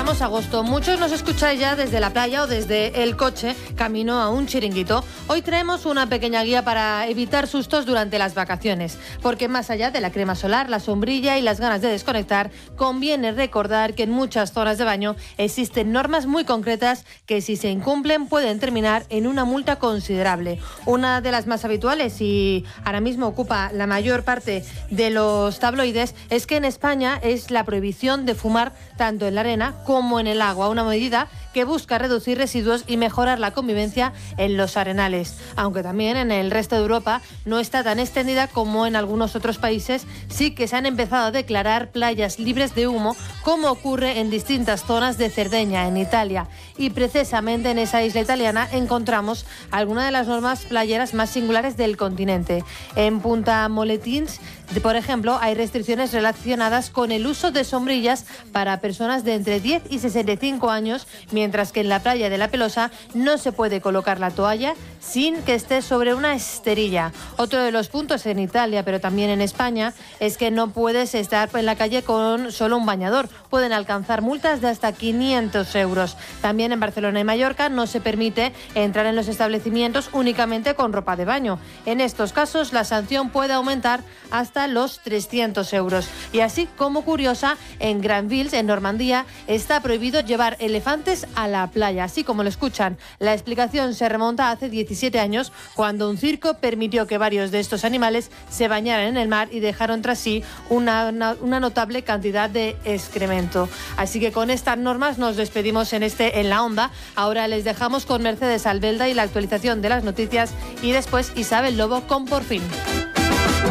empezamos agosto. Muchos nos escucháis ya desde la playa o desde el coche, camino a un chiringuito. Hoy traemos una pequeña guía para evitar sustos durante las vacaciones, porque más allá de la crema solar, la sombrilla y las ganas de desconectar, conviene recordar que en muchas zonas de baño existen normas muy concretas que, si se incumplen, pueden terminar en una multa considerable. Una de las más habituales, y ahora mismo ocupa la mayor parte de los tabloides, es que en España es la prohibición de fumar tanto en la arena como en el agua, una medida que busca reducir residuos y mejorar la convivencia en los arenales. Aunque también en el resto de Europa no está tan extendida como en algunos otros países, sí que se han empezado a declarar playas libres de humo, como ocurre en distintas zonas de Cerdeña, en Italia. Y precisamente en esa isla italiana encontramos algunas de las normas playeras más singulares del continente. En Punta Moletins, por ejemplo, hay restricciones relacionadas con el uso de sombrillas para personas de entre 10 y 65 años, mientras que en la playa de La Pelosa no se puede colocar la toalla sin que esté sobre una esterilla. Otro de los puntos en Italia, pero también en España, es que no puedes estar en la calle con solo un bañador. Pueden alcanzar multas de hasta 500 euros. También en Barcelona y Mallorca no se permite entrar en los establecimientos únicamente con ropa de baño. En estos casos, la sanción puede aumentar hasta los 300 euros. Y así como curiosa, en Granville, en Normandía, está prohibido llevar elefantes a la playa, así como lo escuchan. La explicación se remonta a hace 17 años, cuando un circo permitió que varios de estos animales se bañaran en el mar y dejaron tras sí una notable cantidad de excremento. Así que con estas normas nos despedimos en la Onda. Ahora les dejamos con Mercedes Albelda y la actualización de las noticias, y después Isabel Lobo con Por Fin.